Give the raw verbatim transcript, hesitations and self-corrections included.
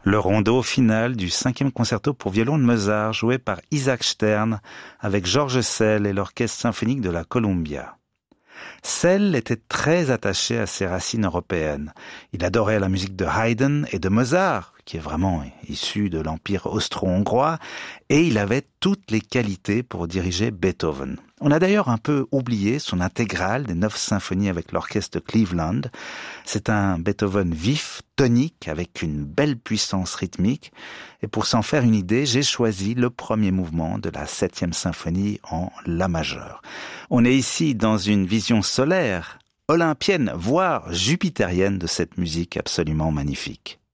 Le rondo final du cinquième concerto pour violon de Mozart, joué par Isaac Stern avec Georges Szell et l'Orchestre symphonique de la Columbia. Szell était très attaché à ses racines européennes. Il adorait la musique de Haydn et de Mozart, qui est vraiment issu de l'Empire austro-hongrois, et il avait toutes les qualités pour diriger Beethoven. On a d'ailleurs un peu oublié son intégrale des neuf symphonies avec l'orchestre Cleveland. C'est un Beethoven vif, tonique, avec une belle puissance rythmique. Et pour s'en faire une idée, j'ai choisi le premier mouvement de la septième symphonie en La majeur. On est ici dans une vision solaire, olympienne, voire jupitérienne de cette musique absolument magnifique.